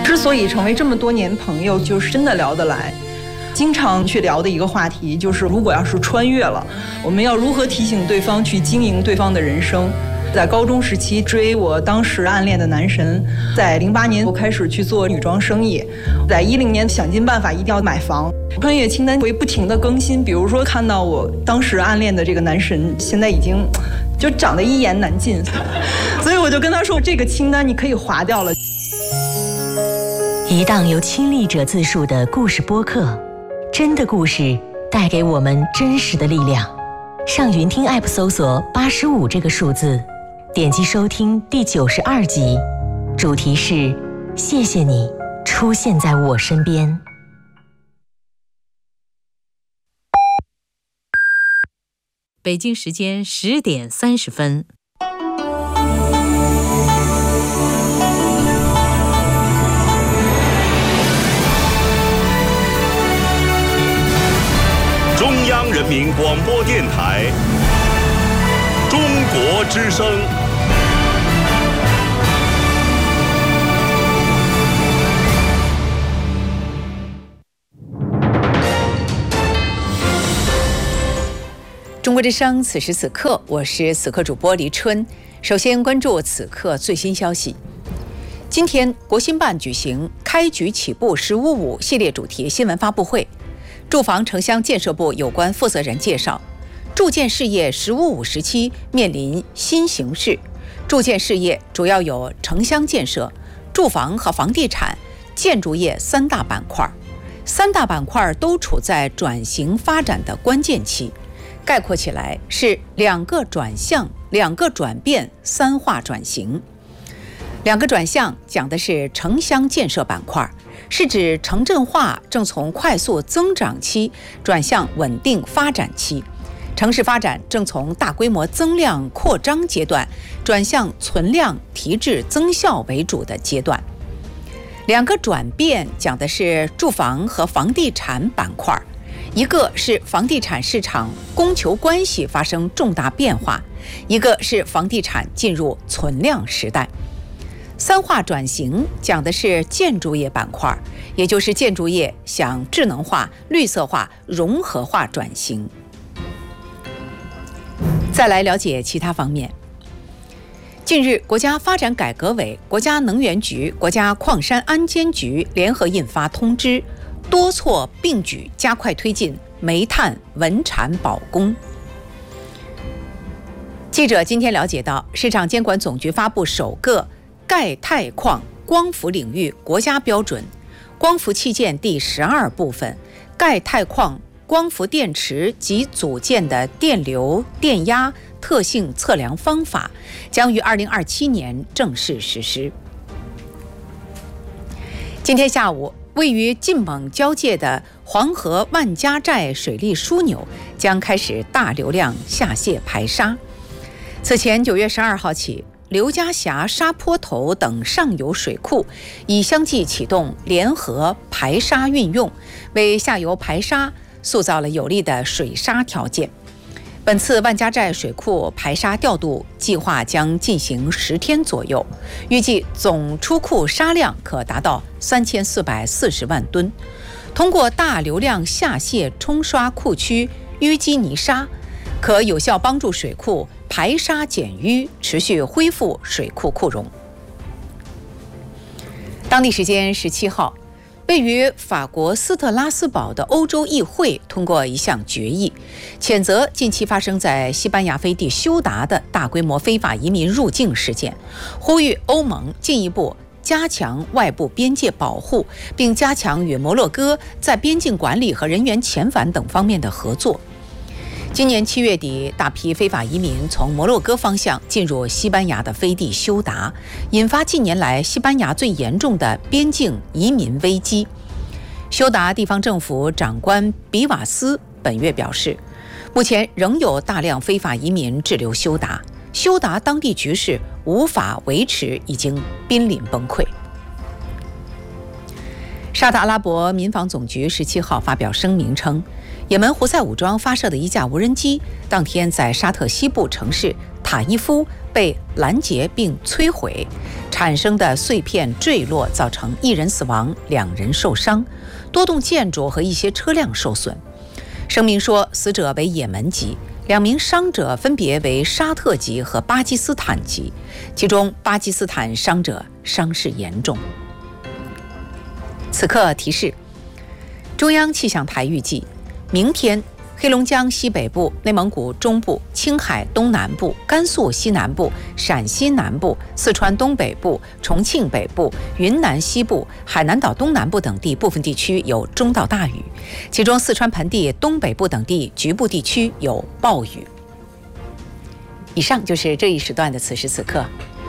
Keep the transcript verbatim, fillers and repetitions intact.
之所以成为这么多年朋友，就是真的聊得来。经常去聊的一个话题就是，如果要是穿越了，我们要如何提醒对方去经营对方的人生。在高中时期追我当时暗恋的男神，在零八年我开始去做女装生意，在一零年想尽办法一定要买房。穿越清单会不停的更新，比如说看到我当时暗恋的这个男神现在已经就长得一言难尽，所以我就跟他说，这个清单你可以划掉了。 一档由亲历者自述的故事播客，真的故事带给我们真实的力量。上云听 App 搜索八十五这个数字，点击收听第九十二集，主题是谢谢你出现在我身边。 北京时间十点三十分。 中央人民广播电台中国之声。 中国之声，此时此刻，我是此刻主播黎春。首先关注此刻最新消息。今天，国新办举行“开局起步十五五”系列主题新闻发布会。住房城乡建设部有关负责人介绍，住建事业“十五五”时期面临新形势。住建事业主要有城乡建设、住房和房地产、建筑业三大板块，三大板块都处在转型发展的关键期。概括起来是两个转向、两个转变、三化转型。两个转向讲的是城乡建设板块，是指城镇化正从快速增长期转向稳定发展期，城市发展正从大规模增量扩张阶段转向存量提质增效为主的阶段。两个转变讲的是住房和房地产板块，一个是房地产市场供求关系发生重大变化，一个是房地产进入存量时代。三化转型讲的是建筑业板块，也就是建筑业向智能化、绿色化、融合化转型。再来了解其他方面。近日，国家发展改革委、国家能源局、国家矿山安监局联合印发通知，多措并举，加快推进煤炭稳产保供。记者今天了解到，市场监管总局发布首个钙钛矿光伏领域国家标准，光伏器件第十二部分，钙钛矿光伏电池及组件的电流、电压特性测量方法将于二零二七年正式实施。今天下午，位于晋蒙交界的黄河万家寨水利枢纽将开始大流量下泄排沙。此前九月十二号起，刘家峡沙坡头等上游水库已相继启动联合排沙运用，为下游排沙塑造了有利的水沙条件。本次万家寨水库排沙调度计划将进行十天左右，预计总出库沙量可达到三千四百四十万吨。通过大流量下泄冲刷库区淤积泥沙，可有效帮助水库排沙减淤，持续恢复水库库容。当地时间十七号，位于法国斯特拉斯堡的欧洲议会通过一项决议，谴责近期发生在西班牙飞地休达的大规模非法移民入境事件，呼吁欧盟进一步加强外部边界保护，并加强与摩洛哥在边境管理和人员遣返等方面的合作。今年七月底，大批非法移民从摩洛哥方向进入西班牙的飞地休达，引发近年来西班牙最严重的边境移民危机。休达地方政府长官比瓦斯本月表示，目前仍有大量非法移民滞留休达，休达当地局势无法维持，已经濒临崩溃。沙特阿拉伯民防总局十七号发表声明称，也门胡塞武装发射的一架无人机当天在沙特西部城市塔伊夫被拦截并摧毁，产生的碎片坠落造成一人死亡、两人受伤，多栋建筑和一些车辆受损。声明说，死者为也门籍，两名伤者分别为沙特籍和巴基斯坦籍，其中巴基斯坦伤者伤势严重。此刻提示：中央气象台预计，明天黑龙江西北部、内蒙古中部、青海东南部、甘肃西南部、陕西南部、四川东北部、重庆北部、云南西部、海南岛东南部等地部分地区有中到大雨，其中四川盆地东北部等地局部地区有暴雨。以上就是这一时段的此时此刻。